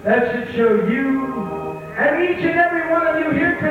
that should show you and each and every one of you here tonight